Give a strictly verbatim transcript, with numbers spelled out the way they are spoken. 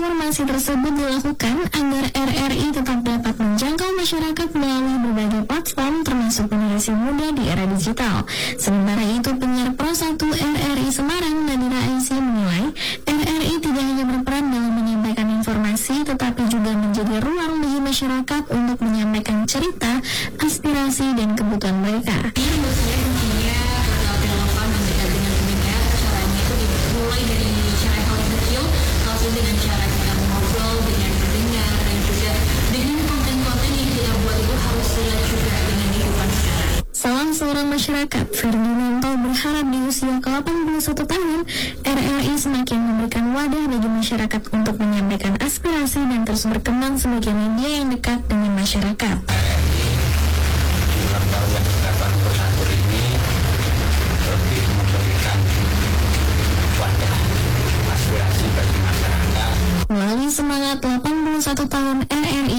Reformasi tersebut dilakukan agar R R I tetap dapat menjangkau masyarakat melalui berbagai platform termasuk generasi muda di era digital. Sementara itu, penyiar Pro satu R R I Semarang, Nadira Aisyah, menilai R R I tidak hanya berperan dalam menyampaikan informasi, tetapi juga menjadi ruang bagi masyarakat untuk menyampaikan cerita, aspirasi, dan kebutuhan mereka. Ini menurut saya kuncinya relevan mendekat dengan pendengar. Caranya itu dimulai dari cara yang paling kecil, langsung dengan cara kita ngobrol dengan pendengar, dan juga dengan konten-konten yang kita buat itu harus relate juga dengan kehidupan sekarang. Salah seorang masyarakat, Ferdinando, berharap di usia ke delapan puluh satu tahun, R R I semakin memberikan wadah bagi masyarakat untuk menyampaikan aspirasi dan terus berkembang sebagai media yang dekat dengan masyarakat. Ulang tahun yang ke-delapan puluh satu ini lebih memberikan wadah aspirasi bagi masyarakat. Melalui semangat delapan puluh satu tahun R R I